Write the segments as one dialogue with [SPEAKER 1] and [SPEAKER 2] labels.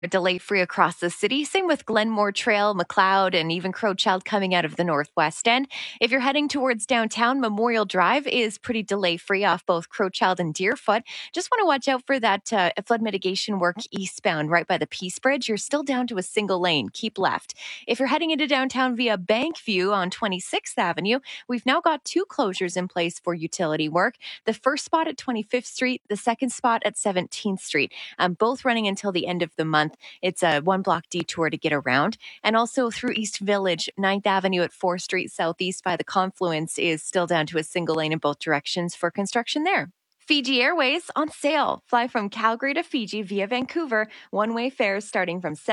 [SPEAKER 1] delay-free across the city. Same with Glenmore Trail, McLeod, and even Crowchild coming out of the northwest end. If you're heading towards downtown, Memorial Drive is pretty delay-free off both Crowchild and Deerfoot. Just want to watch out for that flood mitigation work eastbound right by the Peace Bridge. You're still down to a single lane. Keep left. If you're heading into downtown via Bankview on 26th Avenue, we've now got two closures in place for utility work. The first spot at 25th Street, the second spot at 17th Street. Both running until the end of the month. It's a one-block detour to get around. And also through East Village, 9th Avenue at 4th Street Southeast by the confluence is still down to a single lane in both directions for construction there. Fiji Airways on sale. Fly from Calgary to Fiji via Vancouver. One-way fares starting from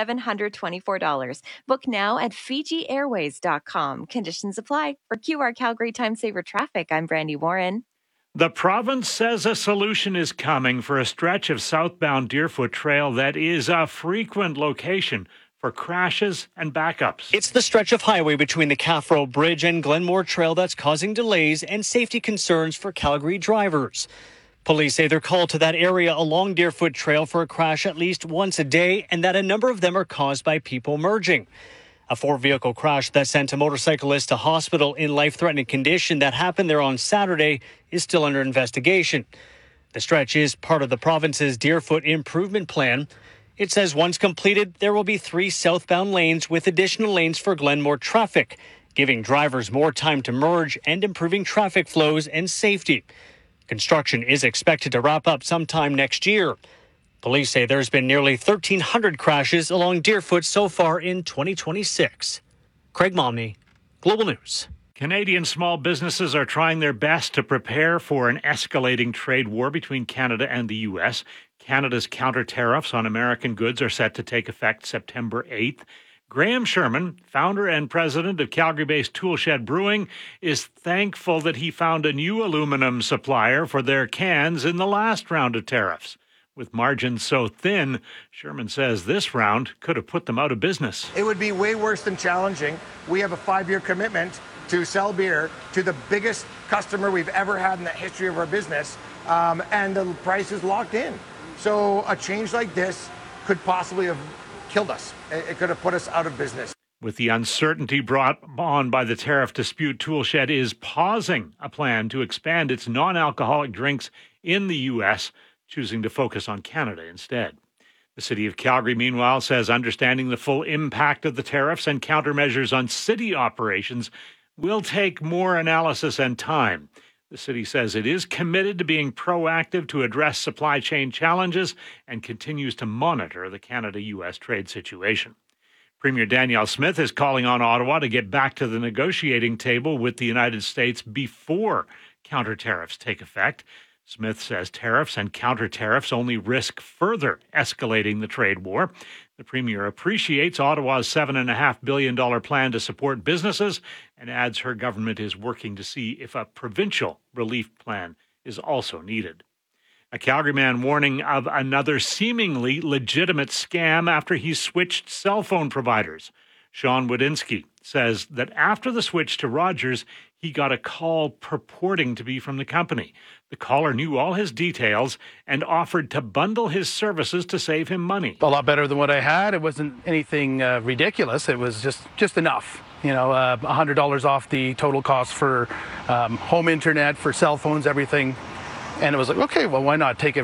[SPEAKER 1] $724. Book now at FijiAirways.com. Conditions apply. For QR Calgary Time Saver Traffic, I'm Brandy Warren.
[SPEAKER 2] The province says a solution is coming for a stretch of southbound Deerfoot Trail that is a frequent location for crashes and backups.
[SPEAKER 3] It's the stretch of highway between the Caffro Bridge and Glenmore Trail that's causing delays and safety concerns for Calgary drivers. Police say they're called to that area along Deerfoot Trail for a crash at least once a day, and that a number of them are caused by people merging. A four-vehicle crash that sent a motorcyclist to hospital in life-threatening condition that happened there on Saturday is still under investigation. The stretch is part of the province's Deerfoot Improvement Plan. It says once completed, there will be 3 southbound lanes with additional lanes for Glenmore traffic, giving drivers more time to merge and improving traffic flows and safety. Construction is expected to wrap up sometime next year. Police say there's been nearly 1,300 crashes along Deerfoot so far in 2026. Craig Momney, Global News.
[SPEAKER 2] Canadian small businesses are trying their best to prepare for an escalating trade war between Canada and the U.S. Canada's counter tariffs on American goods are set to take effect September 8th. Graham Sherman, founder and president of Calgary-based Toolshed Brewing, is thankful that he found a new aluminum supplier for their cans in the last round of tariffs. With margins so thin, Sherman says this round could have put them out of business.
[SPEAKER 4] It would be way worse than challenging. We have a 5-year commitment to sell beer to the biggest customer we've ever had in the history of our business, and the price is locked in. So a change like this could possibly have killed us. It could have put us out of business.
[SPEAKER 2] With the uncertainty brought on by the tariff dispute, Toolshed is pausing a plan to expand its non-alcoholic drinks in the U.S., choosing to focus on Canada instead. The City of Calgary, meanwhile, says understanding the full impact of the tariffs and countermeasures on city operations will take more analysis and time. The city says it is committed to being proactive to address supply chain challenges and continues to monitor the Canada-U.S. trade situation. Premier Danielle Smith is calling on Ottawa to get back to the negotiating table with the United States before counter tariffs take effect. Smith says tariffs and counter-tariffs only risk further escalating the trade war. The Premier appreciates Ottawa's $7.5 billion plan to support businesses and adds her government is working to see if a provincial relief plan is also needed. A Calgary man warning of another seemingly legitimate scam after he switched cell phone providers. Sean Wadinsky says that after the switch to Rogers, he got a call purporting to be from the company. The caller knew all his details and offered to bundle his services to save him money.
[SPEAKER 5] A lot better than what I had. It wasn't anything ridiculous. It was just enough. You know, $100 off the total cost for home internet, for cell phones, everything. And it was like, okay, well, why not take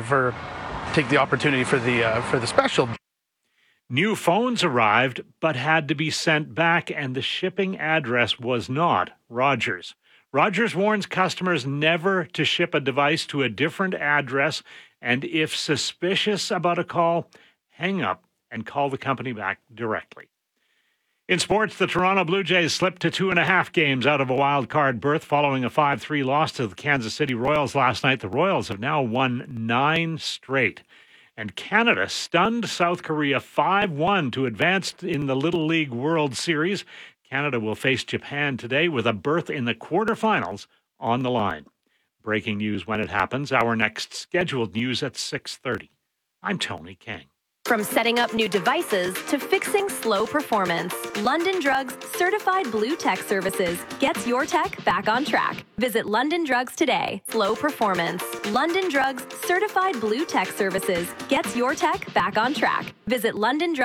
[SPEAKER 5] the opportunity for the special.
[SPEAKER 2] New phones arrived, but had to be sent back, and the shipping address was not Rogers. Rogers warns customers never to ship a device to a different address, and if suspicious about a call, hang up and call the company back directly. In sports, the Toronto Blue Jays slipped to 2.5 games out of a wild card berth following a 5-3 loss to the Kansas City Royals last night. The Royals have now won 9 straight. And Canada stunned South Korea 5-1 to advance in the Little League World Series. Canada will face Japan today with a berth in the quarterfinals on the line. Breaking news when it happens. Our next scheduled news at 6:30. I'm Tony King.
[SPEAKER 6] From setting up new devices to fixing slow performance, London Drugs Certified Blue Tech Services gets your tech back on track. Visit London Drugs today. Slow performance. London Drugs Certified Blue Tech Services gets your tech back on track. Visit London Drugs.